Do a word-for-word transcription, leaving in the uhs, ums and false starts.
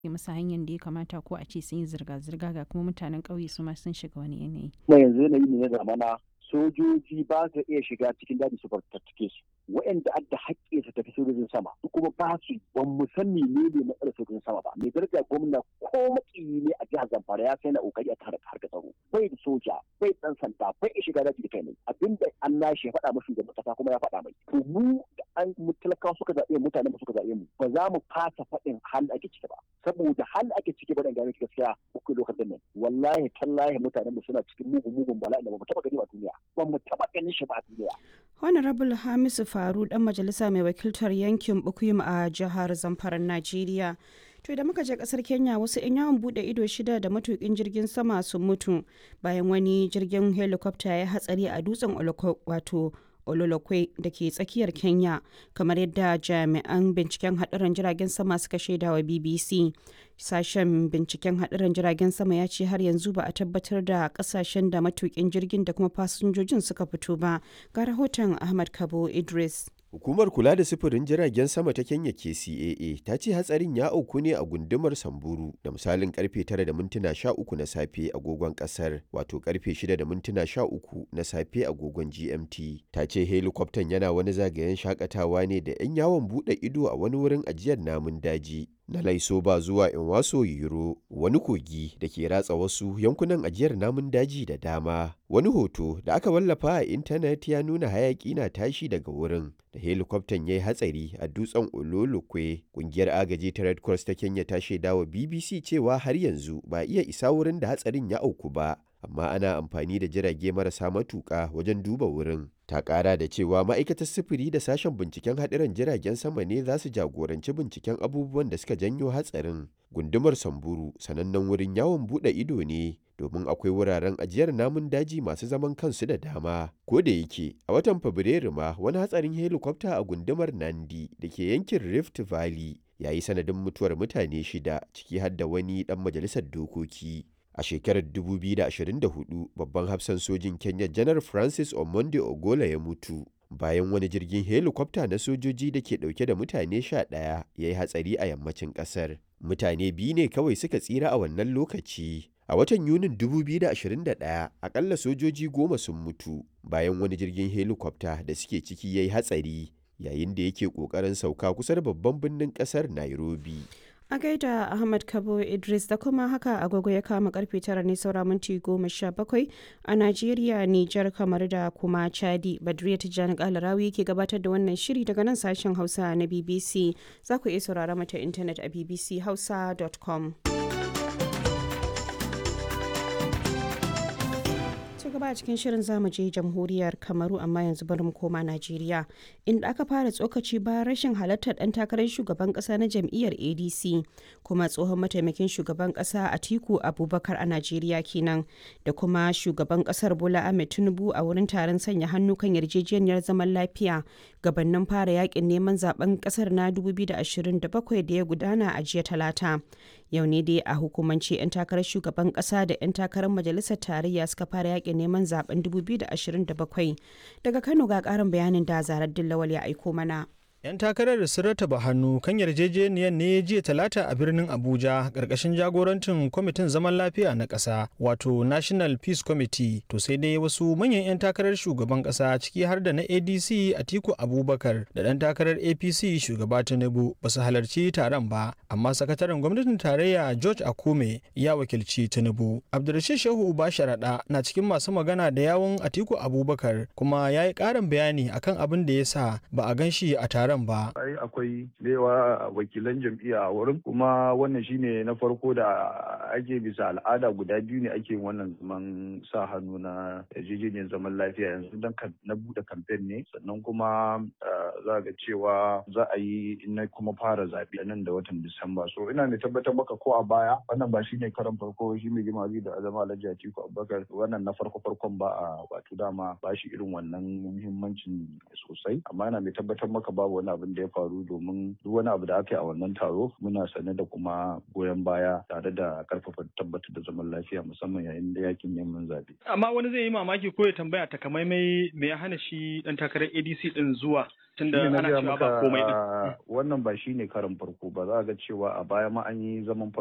musu hanyar da ya kamata ko a ce sun yi zirga-zirga ga kuma mutanen ƙauye su ma sun shiga wani yanayi. Kuma yanzu yanayi ne na zamana sojoji ba su iya shiga cikin daji su fartattake su waɗanda adda haƙƙi su tafi sojojin sama kuma ba su ban mu san ne ne matsalar sojojin sama ba mai daraja gwamna ko makiyi ne a jihar Zamfara ya kai na kokari a tare harkar tsaro bai da soja bai dan sanda bai iya shiga daji da kai ne abinda an nashi ya faɗa mashi da kasa kuma ya faɗa mai to mu da an mu talakawa suka zaɓe mutane mu suka zaɓe mu ba za mu fasa faɗin hal ake ciki ba saboda hal ake ciki ba dan gane gaskiya uku lokacin nan wallahi tallahi mutanen mu suna cikin mugun mugun bala'i da ba mu taɓa gani ba duniya ba mu taɓa ganin shi ba a duniya. Honorable Hamisu Faru dan majalisa mai wakiltar yankin Bukuyum a jihar Zamfara Najeriya. To da muka je kasar Kenya wasu 'yan yawon bude ido shida da matukin jirgin sama sun mutu bayan wani jirgin helicopter ya hatsari a dutsen wato Ololokwe da ke tsakiyar Kenya kamar yadda jami'an binciken haɗarin jiragen sama suka shaida wa B B C. Sashen binciken haɗarin jiragen sama ya ce har yanzu ba a tabbatar da ƙasashen da matukin jirgin da kuma fasinjojin suka fito ba. Ga rahoton Ahmad Kabo Idris. Hukumar kula da sufurin jiragen sama ta Kenya K C A A ta ce hatsarin ya auku ne a gundumar Samburu da misalin karfe tara da mintuna sha uku na safe agogon kasar wato karfe shida da mintuna sha uku na safe agogon G M T. Ta ce helikwaftan yana wani zagayen shakatawa ne da 'yan yawon bude ido a wani wurin ajiyar namun daji na Laisoba zuwa Inwaso Yiro, wani kogi da ke ratsa wasu yankunan ajiyar namun daji da dama. Wani hoto da aka wallafa a intanet ya nuna hayaki na tashi daga wurin da helikwaftan ya yi hatsari a dutsen Ololokwe. Kungiyar agaji ta Red Cross ta Kenya ta shaidawa B B C cewa har yanzu ba iya isa wurin da hatsarin ya auku ba, amma ana amfani da jirage marasa matuƙa wajen duba wurin. Ta ƙara da cewa ma'aikatar sufuri da sashen binciken haɗuran jiragen sama ne za su jagoranci binciken abubuwan da suka janyo hatsarin. Gundumar Samburu sanannen wurin yawon buɗe ido ne domin akwai wuraren ajiyar namun daji masu zaman kansu da dama. Ko da yake a watan Fabrairu ma wani hatsarin helikwafta a gundumar Nandi da ke yankin Rift Valley ya yi sanadin mutuwar mutane shida ciki har da wani ɗan majalisar dokoki. A shekarar dubu biyu da ashirin da hudu, babban hafsan sojin Kenya Janar Francis Omonde Ogola ya mutu bayan wani jirgin helikwafta na sojoji da ke dauke da mutane sha ɗaya ya yi hatsari a yammacin ƙasar. Mutane biyu ne kawai suka tsira a wannan lokaci. A watan Yunin dubu biyu da ashirin da ɗaya, akalla sojoji goma sun mutu bayan wani jirgin helikwafta da suke ciki ya yi hatsari yayin da yake ƙoƙarin sauka kusa da babban birnin ƙasar Nairobi. A gaida Ahmad Kabo Idris da kuma haka agogo ya kama karfe tara ne saura minti goma sha bakwai a Najeriya, Nijar, kamar da kuma Chadi. Badriya Tijjani Kalarawi ke gabatar da wannan shiri daga nan sashen Hausa na B B C. Za ku iya saurara mata intanet a b b c hausa dot com. gaba a cikin shirin zamu je jamhuriyar Kamaru amma yanzu bari mu koma Najeriya inda aka fara tsokaci bayan rashin halartar dan takarar shugaban kasa na jam'iyyar A D C kuma tsohon mataimakin shugaban kasa Atiku Abubakar a Najeriya kenan da kuma shugaban kasar Bola Ahmed Tinubu a wurin taron sanya hannu kan yarjejeniyar zaman lafiya gabanin fara yakin neman zaben kasar na dubu biyu da ashirin da bakwai da ya gudana a jiya Talata. Yau ne dai a hukumance 'yan takarar shugaban kasa da 'yan takarar majalisar tarayya suka fara yakin neman zaben dubu biyu da ashirin da bakwai. Daga Kano ga karin bayanin da Zarar Dillawal ya aiko mana. 'Yan takarar da sun rataba hannu kan yarjejeniyar ne jiya Talata a birnin Abuja ƙarƙashin jagorancin kwamitin zaman lafiya na ƙasa wato National Peace Committee. To sai dai wasu manyan 'yan takarar shugaban ƙasa ciki har da na A D C Atiku Abubakar da ɗan takarar A P C shugaba Tinubu ba su halarci taron ba, amma sakataren gwamnatin tarayya George Akume ya wakilci Tinubu. Abdulrashid Shehu Uba Sharaɗa na cikin masu magana da yawun Atiku Abubakar kuma ya yi ƙarin bayani akan abin da ya sa ba a gan shi a taron ba. Ai akwai yawa wakilan jam'iyya a wurin kuma wannan shine na farko da ake bisa al'ada guda biyu ne ake wannan zaman sa hannu na yarjejeniyar zaman lafiya yanzu dan na bude kamfen ne sannan kuma za ga cewa za a yi na kuma fara zaɓe nan da watan Disamba. So ina mai tabbatar maka ko a baya wannan ba shine karan farko shi mai girma da azama Alhaji Atiku Abubakar wannan na farko farkon ba a wato dama ba shi irin wannan muhimmancin sosai amma ina mai tabbatar maka babu wani abin da ya faru domin duk wani abu da aka yi a wannan taro muna sane da kuma goyon baya tare da karfafa tabbatar da zaman lafiya musamman yayin da yakin neman zaɓe. Amma wani zai yi mamaki ko ya tambaya takamaimai me ya hana shi dan takarar A D C din zuwa tunda ana cewa ba komai din. Wannan ba shine karin farko ba, za ga cewa a baya ma an yi zaman farko